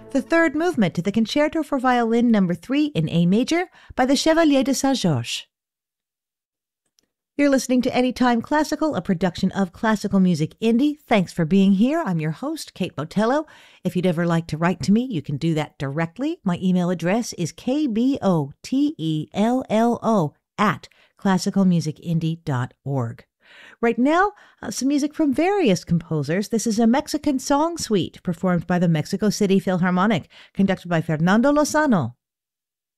the third movement to the Concerto for Violin No. 3 in A major by the Chevalier de Saint-Georges. You're listening to Anytime Classical, a production of Classical Music Indie. Thanks for being here. I'm your host, Kate Botello. If you'd ever like to write to me, you can do that directly. My email address is kbotello@classicalmusicindie.org. Right now, some music from various composers. This is a Mexican song suite performed by the Mexico City Philharmonic, conducted by Fernando Lozano.